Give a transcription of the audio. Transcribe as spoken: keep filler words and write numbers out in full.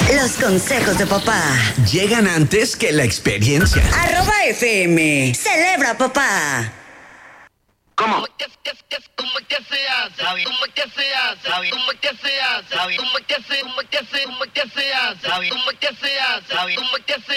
Los consejos de papá llegan antes que la experiencia. Arroba F M. Celebra, papá. ¿Cómo? ¿Cómo que se hace? ¿Cómo que se hace? ¿Cómo que se hace? ¿Cómo que se hace? ¿Cómo que se hace? ¿Cómo que se hace? ¿Cómo que se hace? ¿Cómo que se